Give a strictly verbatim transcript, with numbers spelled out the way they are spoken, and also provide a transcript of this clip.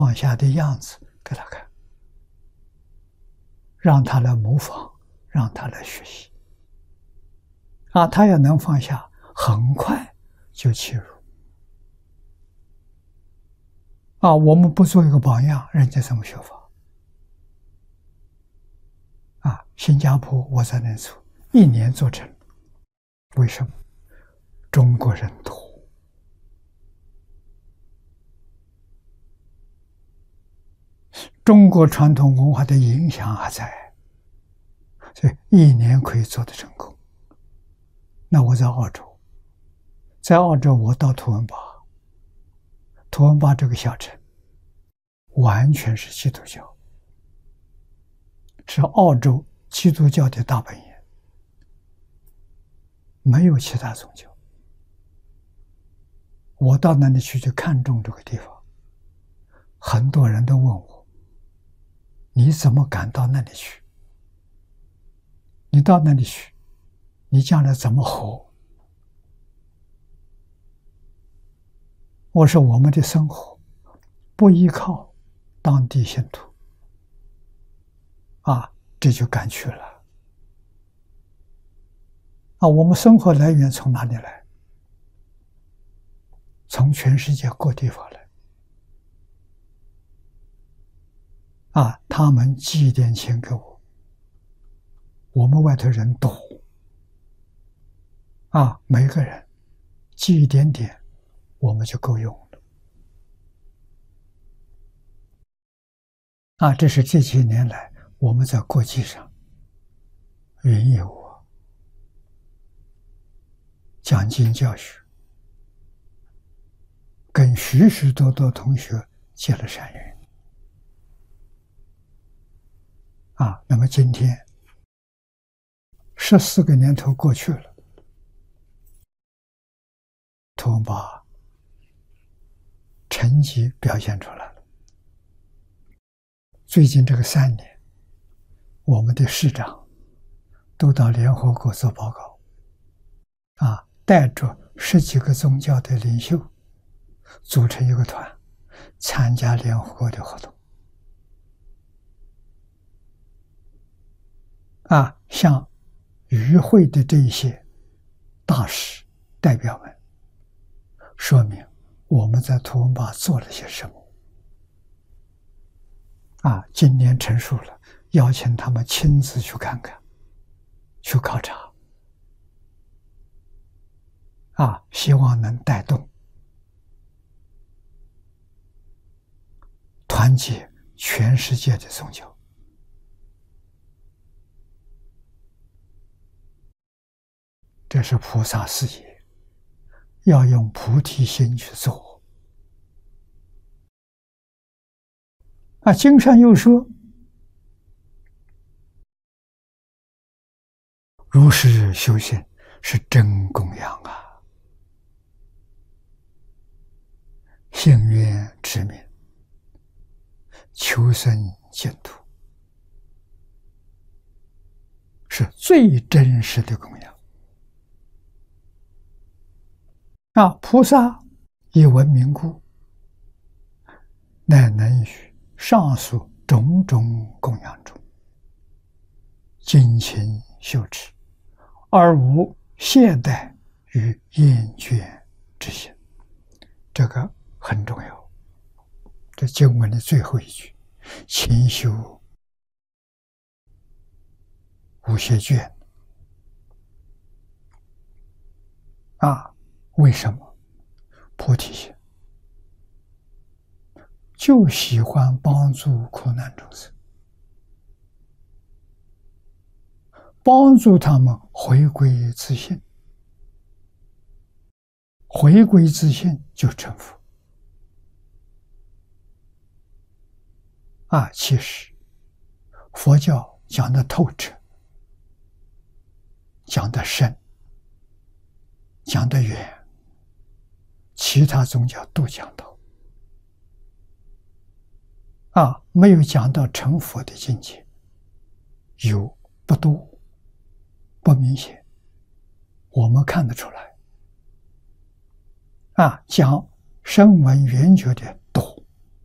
放下的样子给他看，让他来模仿，让他来学习。啊，他要能放下，很快就切入。啊，我们不做一个榜样，人家怎么学法？啊，新加坡我在那处一年做成，为什么？中国人多。中国传统文化的影响还在，所以一年可以做得成功。那我在澳洲，在澳洲我到图文巴，图文巴这个小城完全是基督教，是澳洲基督教的大本营，没有其他宗教。我到那里去就看中这个地方，很多人都问我，你怎么敢到那里去？你到那里去，你将来怎么活？我说我们的生活不依靠当地信徒，啊，这就敢去了。啊，我们生活来源从哪里来？从全世界各地方来。啊，他们寄一点钱给我，我们外头人多，啊，每个人寄一点点，我们就够用了。啊，这是这几年来我们在国际上云游啊，讲经教学，跟许许多多同学结了善缘。啊，那么今天十四个年头过去了，图文巴成绩表现出来了。最近这个三年，我们的市长都到联合国做报告，啊，带着十几个宗教的领袖，组成一个团，参加联合国的活动。啊，向与会的这一些大使代表们说明我们在图文巴做了些什么。啊，今年成熟了，邀请他们亲自去看看，去考察。啊，希望能带动团结全世界的宗教。这是菩萨事业，要用菩提心去做。啊，经上又说，如是修行是真供养啊，信愿持名，求生净土，是最真实的供养。啊，菩萨以闻名故，乃能于上述种种供养中，精勤修持，而无懈怠与厌倦之心。这个很重要。这经文的最后一句，勤修无懈倦。啊，为什么？菩提心，就喜欢帮助苦难众生，帮助他们回归自信，回归自信就成佛。啊，其实佛教讲得透彻，讲得深，讲得远，其他宗教都讲到。啊，没有讲到成佛的境界，有不多，不明显，我们看得出来。啊，讲声闻缘觉的